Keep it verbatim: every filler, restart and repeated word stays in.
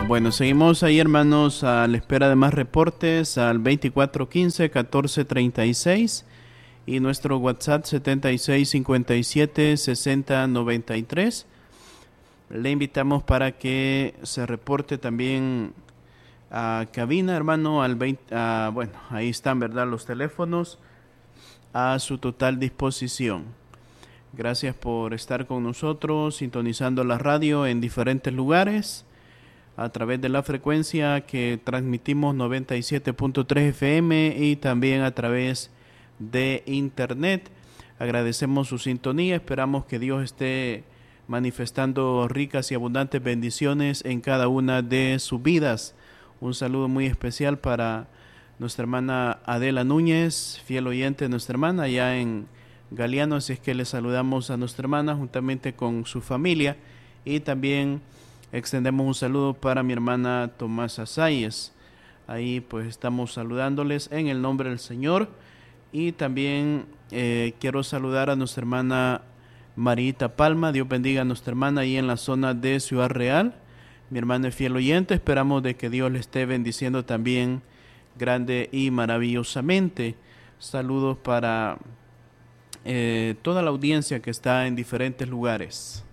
Bueno, seguimos ahí, hermanos, a la espera de más reportes al veinticuatro quince catorce treinta y seis y nuestro WhatsApp setenta y seis cincuenta y siete sesenta noventa y tres. Le invitamos para que se reporte también a cabina, hermano, al veinte, a, bueno, ahí están, ¿verdad?, los teléfonos a su total disposición. Gracias por estar con nosotros, sintonizando la radio en diferentes lugares, a través de la frecuencia que transmitimos noventa y siete punto tres F M y también a través de internet. Agradecemos su sintonía, esperamos que Dios esté manifestando ricas y abundantes bendiciones en cada una de sus vidas. Un saludo muy especial para nuestra hermana Adela Núñez, fiel oyente de nuestra hermana allá en Galeano, así es que le saludamos a nuestra hermana juntamente con su familia, y también extendemos un saludo para mi hermana Tomasa Sáez. Ahí pues estamos saludándoles en el nombre del Señor. Y también eh, quiero saludar a nuestra hermana Marita Palma. Dios bendiga a nuestra hermana ahí en la zona de Ciudad Real. Mi hermana es fiel oyente, esperamos de que Dios le esté bendiciendo también grande y maravillosamente. Saludos para eh, toda la audiencia que está en diferentes lugares.